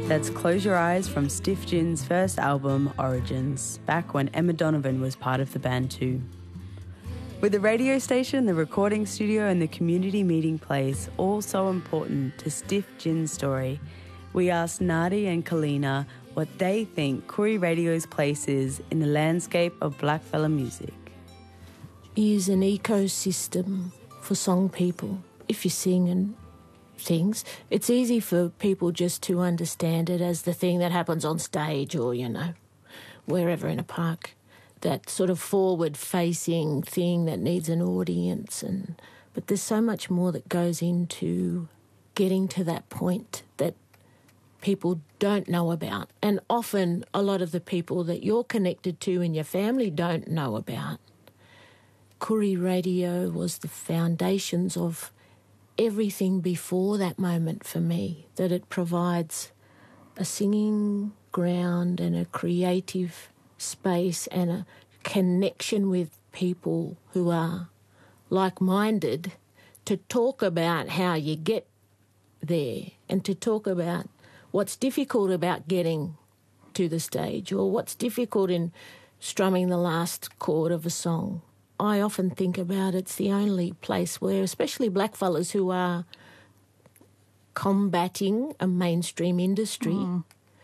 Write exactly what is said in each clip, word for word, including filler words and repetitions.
That's Close Your Eyes from Stiff Gin's first album, Origins, back when Emma Donovan was part of the band too. With the radio station, the recording studio and the community meeting place all so important to Stiff Gin's story, we asked Nadi and Kalina what they think Koori Radio's place is in the landscape of blackfella music. Is an ecosystem for song people. If you sing and things, it's easy for people just to understand it as the thing that happens on stage or, you know, wherever in a park. That sort of forward-facing thing that needs an audience. and But there's so much more that goes into getting to that point that people don't know about. And often a lot of the people that you're connected to in your family don't know about. Koori Radio was the foundations of everything before that moment for me, that it provides a singing ground and a creative space and a connection with people who are like-minded to talk about how you get there and to talk about what's difficult about getting to the stage or what's difficult in strumming the last chord of a song. I often think about it's the only place where, especially blackfellas who are combating a mainstream industry, mm.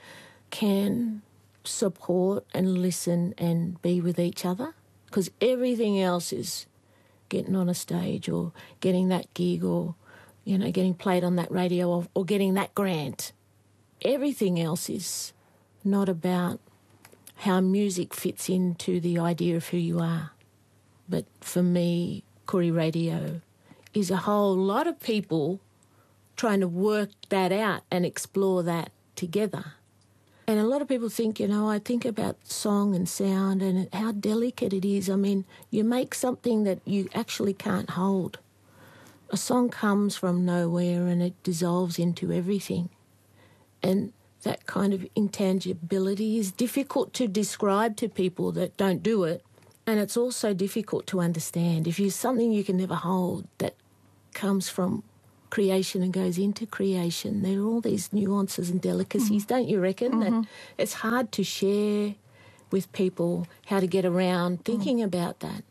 can support and listen and be with each other, because everything else is getting on a stage or getting that gig or, you know, getting played on that radio or, or getting that grant. Everything else is not about how music fits into the idea of who you are. But for me, Koori Radio is a whole lot of people trying to work that out and explore that together. And a lot of people think, you know, I think about song and sound and how delicate it is. I mean, you make something that you actually can't hold. A song comes from nowhere and it dissolves into everything. And that kind of intangibility is difficult to describe to people that don't do it. And it's also difficult to understand. If you're something you can never hold that comes from creation and goes into creation, there are all these nuances and delicacies, mm-hmm. don't you reckon? Mm-hmm. That it's hard to share with people how to get around thinking mm. about that.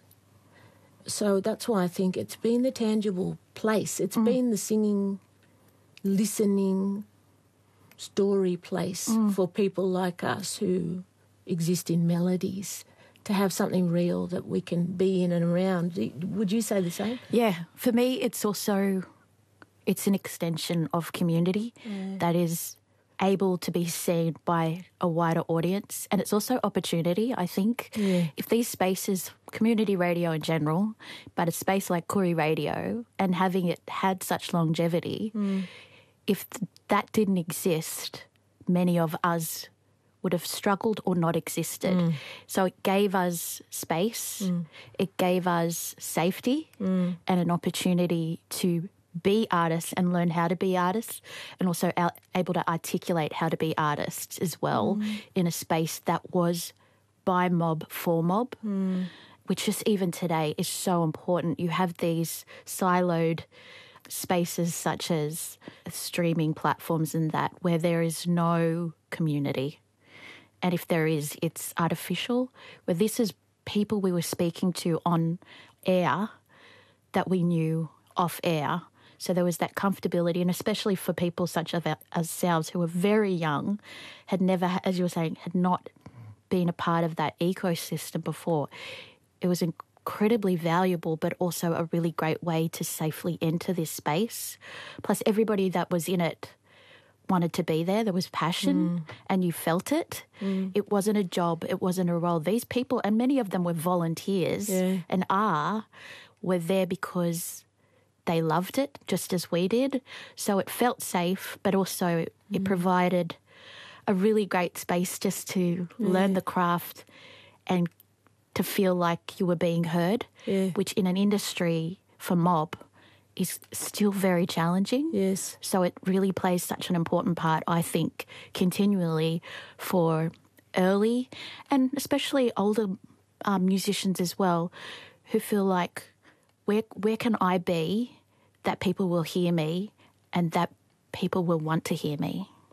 So that's why I think it's been the tangible place. It's mm. been the singing, listening, story place mm. for people like us who exist in melodies, to have something real that we can be in and around. Would you say the same? Yeah. For me, it's also, it's an extension of community yeah. that is able to be seen by a wider audience. And it's also opportunity, I think. Yeah. If these spaces, community radio in general, but a space like Koori Radio and having it had such longevity, mm. if th- that didn't exist, many of us would have struggled or not existed. Mm. So it gave us space, mm. it gave us safety mm. and an opportunity to be artists and learn how to be artists, and also out, able to articulate how to be artists as well mm. in a space that was by mob, for mob, mm. which just even today is so important. You have these siloed spaces such as streaming platforms and that where there is no community. And if there is, it's artificial, where this is people we were speaking to on air that we knew off air. So there was that comfortability, and especially for people such as ourselves who were very young, had never, as you were saying, had not been a part of that ecosystem before. It was incredibly valuable, but also a really great way to safely enter this space. Plus everybody that was in it wanted to be there. There was passion mm. and you felt it. Mm. It wasn't a job. It wasn't a role. These people, and many of them were volunteers yeah. and are, were there because they loved it just as we did. So it felt safe, but also mm. it provided a really great space just to yeah. learn the craft and to feel like you were being heard, yeah. which in an industry for mob is still very challenging. Yes. So it really plays such an important part, I think, continually for early and especially older um, musicians as well, who feel like, where where can I be that people will hear me and that people will want to hear me?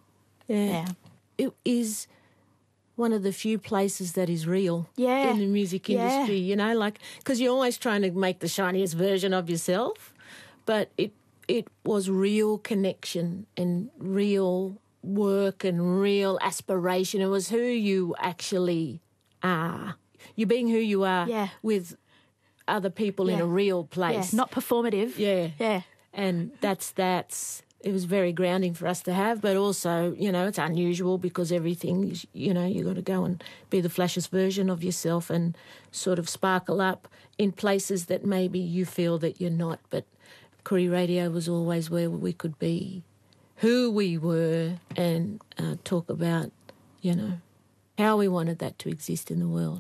Yeah. Yeah. It is one of the few places that is real Yeah. in the music Yeah. industry, you know, like, because you're always trying to make the shiniest version of yourself, but it it was real connection and real work and real aspiration. It was who you actually are. You're being who you are Yeah. with other people in Yeah. a real Yeah. place. Not performative. Yeah. Yeah. And that's, that's, it was very grounding for us to have, but also, you know, it's unusual because everything is, you know, you got to go and be the flashiest version of yourself and sort of sparkle up in places that maybe you feel that you're not. But Koori Radio was always where we could be who we were and uh, talk about, you know, how we wanted that to exist in the world.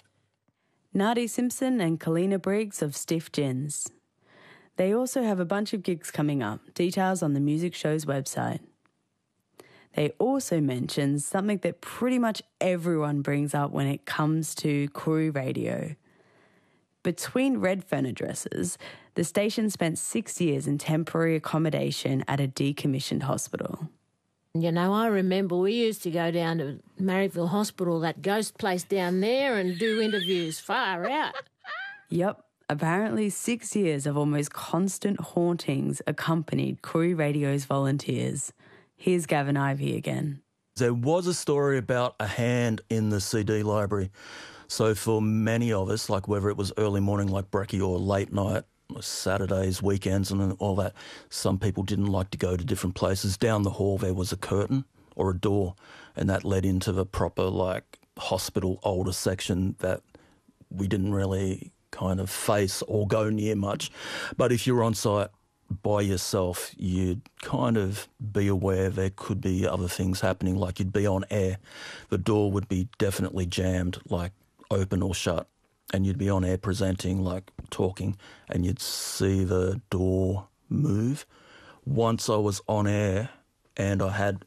Nadi Simpson and Kalina Briggs of Stiff Gins. They also have a bunch of gigs coming up, details on the music show's website. They also mentioned something that pretty much everyone brings up when it comes to Koori Radio. Between Redfern addresses, the station spent six years in temporary accommodation at a decommissioned hospital. You know, I remember we used to go down to Marrickville Hospital, that ghost place down there, and do interviews far out. Yep, apparently six years of almost constant hauntings accompanied Koori Radio's volunteers. Here's Gavin Ivey again. There was a story about a hand in the C D library. So for many of us, like whether it was early morning like brekkie or late night, Saturdays, weekends and all that, some people didn't like to go to different places. Down the hall there was a curtain or a door, and that led into the proper like hospital older section that we didn't really kind of face or go near much. But if you're on site by yourself, you'd kind of be aware there could be other things happening, like you'd be on air. The door would be definitely jammed, like open or shut, and you'd be on air presenting, like talking, and you'd see the door move. Once I was on air and I had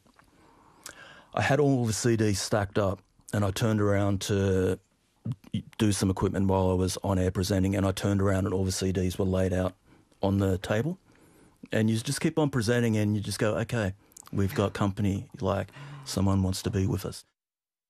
I had all the C Ds stacked up, and I turned around to do some equipment while I was on air presenting, and I turned around and all the C Ds were laid out on the table. And you just keep on presenting and you just go, okay, we've got company, like someone wants to be with us.